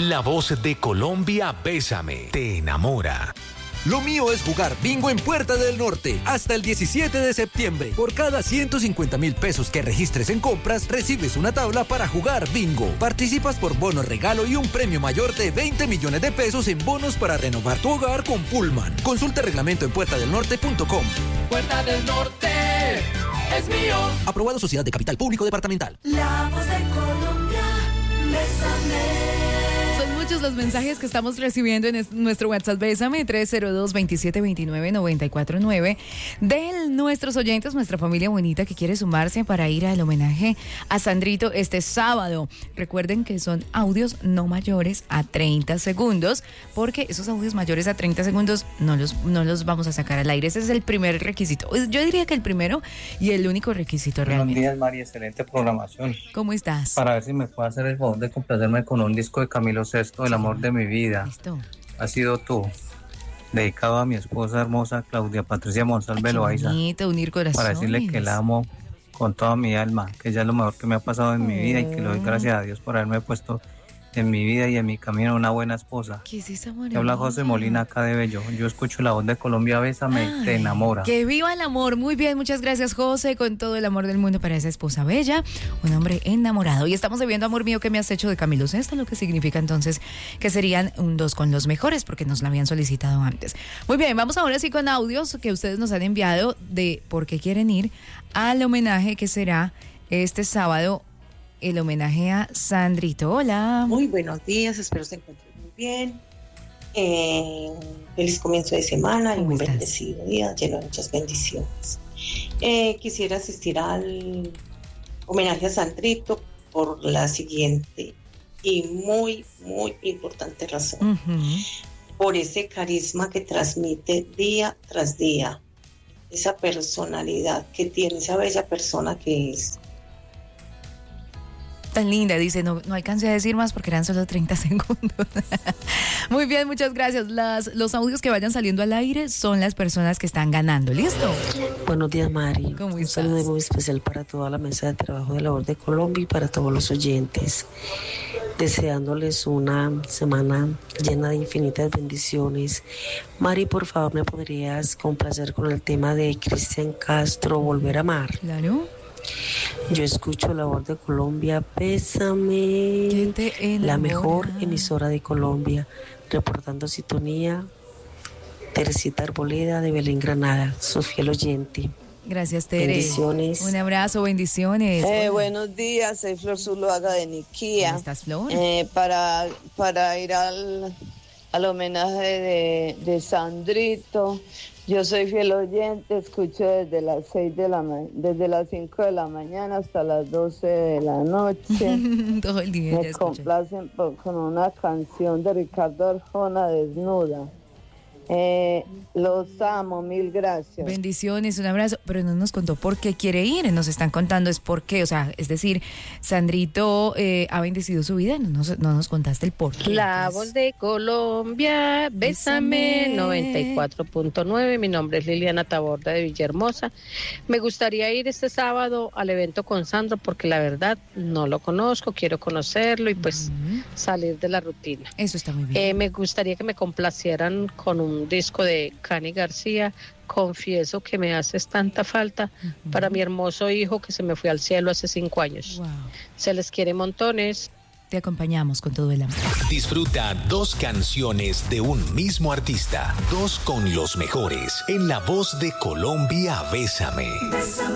La voz de Colombia, Bésame, te enamora. Lo mío es jugar bingo en Puerta del Norte hasta el 17 de septiembre. Por cada 150.000 pesos que registres en compras, recibes una tabla para jugar bingo. Participas por bono regalo y un premio mayor de 20 millones de pesos en bonos para renovar tu hogar con Pullman. Consulta el reglamento en puertadelnorte.com. Puerta del Norte es mío. Aprobado Sociedad de Capital Público Departamental. La voz de Colombia, bésame. Son muchos los mensajes que estamos recibiendo en nuestro WhatsApp Bésame 302-2729-949 de nuestros oyentes, nuestra familia bonita que quiere sumarse para ir al homenaje a Sandrito este sábado. Recuerden que son audios no mayores a 30 segundos, porque esos audios mayores a 30 segundos no los vamos a sacar al aire. Ese es el primer requisito. Yo diría que el primero y el único requisito realmente. Buenos días, Mari, excelente programación. ¿Cómo estás? Para ver si me puede hacer el favor de complacerme con un disco de Camilo Sesto, El amor de mi vida. Listo. Ha sido tú. Dedicado a mi esposa hermosa, Claudia Patricia Monsalve Loaiza. Bonito, unir corazones. Para decirle que la amo con toda mi alma, que ella es lo mejor que me ha pasado en mi vida y que le doy gracias a Dios por haberme puesto en mi vida y en mi camino una buena esposa. ¿Qué es esa amor? Te habla José Molina acá de Bello. Yo escucho la voz de Colombia, Bésame, te enamora. Que viva el amor. Muy bien, muchas gracias, José, con todo el amor del mundo para esa esposa bella, un hombre enamorado. Y estamos viendo Amor mío, que me has hecho de Camilo Sesto, lo que significa entonces que serían un 2 con los mejores, porque nos la habían solicitado antes. Muy bien, vamos ahora sí con audios que ustedes nos han enviado de por qué quieren ir al homenaje que será este sábado, el homenaje a Sandrito. Hola. Muy buenos días, espero se encuentren muy bien. Feliz comienzo de semana y un bendecido día lleno de muchas bendiciones. Quisiera asistir al homenaje a Sandrito por la siguiente y muy, muy importante razón. Por ese carisma que transmite día tras día, esa personalidad que tiene, esa bella persona que es. Tan linda, dice, no alcancé a decir más porque eran solo 30 segundos. Muy bien, muchas gracias. Los audios que vayan saliendo al aire son las personas que están ganando. ¿Listo? Buenos días, Mari. ¿Cómo estás? Un saludo muy especial para toda la mesa de trabajo de la voz de Colombia y para todos los oyentes. Deseándoles una semana llena de infinitas bendiciones. Mari, por favor, ¿me podrías complacer con el tema de Cristian Castro, Volver a Amar? Claro. Yo escucho la voz de Colombia, Bésame, la mejor emisora de Colombia, reportando sintonía, Teresita Arboleda de Belén, Granada, su fiel oyente. Gracias, Tere. Bendiciones. Un abrazo, bendiciones. Buenos días, soy Flor Zuluaga de Niquía. ¿Cómo estás, Flor? Para ir al homenaje de Sandrito. Yo soy fiel oyente, escucho desde las 5 de la mañana hasta las 12 de la noche. Todo el día. Me complacen con una canción de Ricardo Arjona, Desnuda. Los amo, mil gracias. Bendiciones, un abrazo. Pero no nos contó por qué quiere ir, nos están contando es por qué, o sea, es decir, Sandrito ha bendecido su vida, no nos contaste el por qué. La voz de Colombia, Bésame 94.9, mi nombre es Liliana Taborda de Villahermosa. Me gustaría ir este sábado al evento con Sandro porque la verdad no lo conozco, quiero conocerlo y pues salir de la rutina. Eso está muy bien. Me gustaría que me complacieran con un disco de Cani García, Confieso que me haces tanta falta, para mi hermoso hijo que se me fue al cielo hace 5 años. Wow. Se les quiere montones. Te acompañamos con todo el amor. Disfruta 2 canciones de un mismo artista, 2 con los mejores, en la voz de Colombia, Bésame.